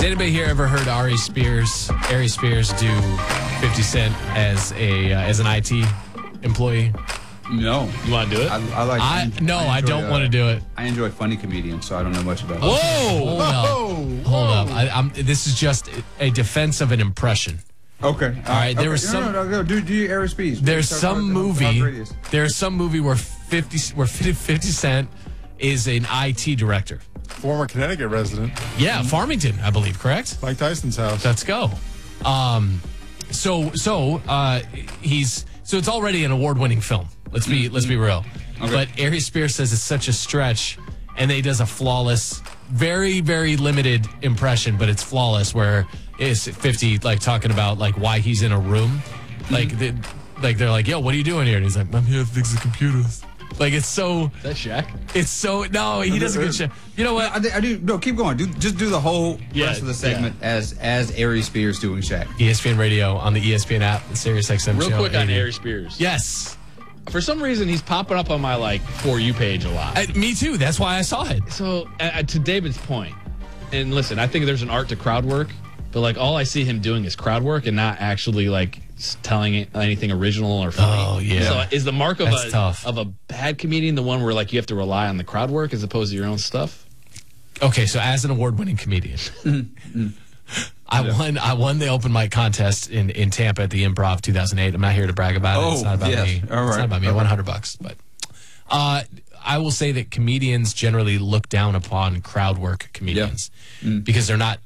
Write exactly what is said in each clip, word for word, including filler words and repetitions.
anybody here ever heard Ari Spears, Ari Spears do fifty Cent as a uh, as an I T employee? No. You want to do it? I, I like. I, enjoy, no, I, enjoy, don't uh, want to do it. I enjoy funny comedians, so I don't know much about. Whoa! it. Hold up. Hold up. I, I'm, this is just a defense of an impression. Okay. All right, there okay. was no, some- No, no, no, do do your Air Speeds. There's Start some talking about movie. radius. There's some movie where fifty where fifty Cent is an I T director. Former Connecticut resident. Yeah, Farmington, I believe. Correct. Mike Tyson's house. Let's go. Um, so so uh, he's so it's already an award-winning film. Let's be let's be real. Okay. But Ari Spears says it's such a stretch, and then he does a flawless, very very limited impression, but it's flawless. Where it's fifty like talking about like why he's in a room, like the, like they're like, yo, what are you doing here? And he's like, I'm here to fix the computers. Like it's so. Is that Shaq? It's so no, he does a good shit. You know what? I, I do. No, keep going. Do just do the whole Yeah, rest of the segment as as Ari Spears doing Shaq. E S P N Radio on the E S P N app, the Sirius X M Real channel quick on eighty. Ari Spears. Yes. For some reason, he's popping up on my like For You page a lot. I, me too. That's why I saw it. So uh, to David's point, and listen, I think there's an art to crowd work, but like all I see him doing is crowd work and not actually like s- telling it anything original or funny. Oh, yeah. So is the mark of That's a tough. of a bad comedian the one where like you have to rely on the crowd work as opposed to your own stuff? Okay, so as an award-winning comedian, I won. I won the open mic contest in, in Tampa at the Improv two thousand eight. I'm not here to brag about it. Oh, It's not about yes. me. All It's right. not about me. I Okay. won one hundred bucks, but uh, I will say that comedians generally look down upon crowd work comedians Mm. because they're not.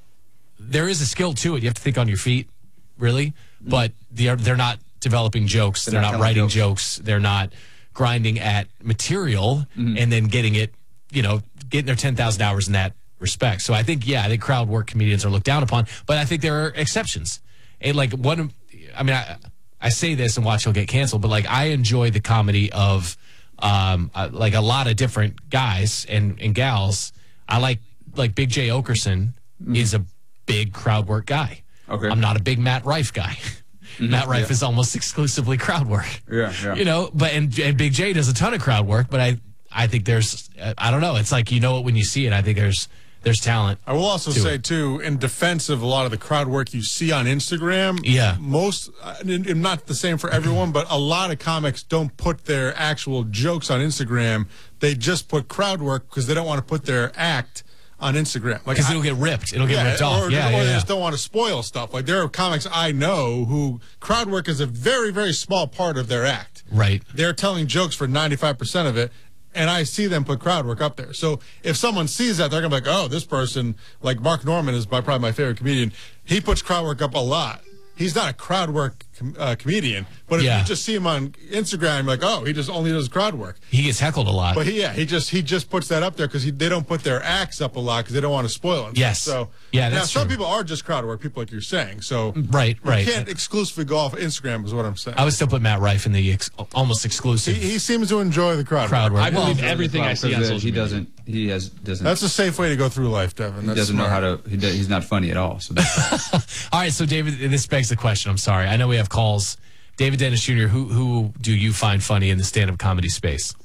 There is a skill to it. You have to think on your feet, really, but they're they're not developing jokes. They're, They're not not, telling writing jokes. jokes. They're not grinding at material and then getting it. You know, getting their ten thousand hours in that respect. So I think, yeah, I think crowd work comedians are looked down upon, but I think there are exceptions. And like one, I mean, I, I say this and watch he'll get canceled, but like I enjoy the comedy of um, uh, like a lot of different guys and, and gals. I like like Big J Okerson is a big crowd work guy. Okay. I'm not a big Matt Rife guy. Matt Rife Yeah. is almost exclusively crowd work. Yeah, yeah. You know, but and, and Big J does a ton of crowd work, but I I think there's uh, I don't know. It's like you know it when you see it. I think there's there's talent. I will also to say, it. too, in defense of a lot of the crowd work you see on Instagram, Yeah. most, uh, and- and not the same for everyone, but a lot of comics don't put their actual jokes on Instagram. They just put crowd work because they don't want to put their act on Instagram. Like Because I- it'll get ripped. It'll get ripped off. Or, yeah, or yeah, they yeah. just don't want to spoil stuff. Like there are comics I know who crowd work is a very, very small part of their act. Right. They're telling jokes for ninety-five percent of it, and I see them put crowd work up there. So if someone sees that, they're going to be like, oh, this person, like Mark Norman is my, probably my favorite comedian. He puts crowd work up a lot. He's not a crowd work com- uh, comedian, but if Yeah. you just see him on Instagram, you're like, oh, he just only does crowd work. He gets heckled a lot. But he, yeah, he just he just puts that up there because they don't put their acts up a lot because they don't want to spoil it. Yes. So Yeah, now that's some true. people are just crowd work, people like you're saying. So Right, you right. can't exclusively go off Instagram, is what I'm saying. I would still put Matt Rife in the ex- almost exclusive he, he seems to enjoy the crowd, crowd work. I believe Well, everything I see on Because, uh, social he media. doesn't. He has doesn't. That's a safe way to go through life, Devin. he That's doesn't know smart. how to. He does, he's not funny at all. So that's, all right, so David, this begs the question. I'm sorry. I know we have calls. David Dennis Junior, who who do you find funny in the stand-up comedy space?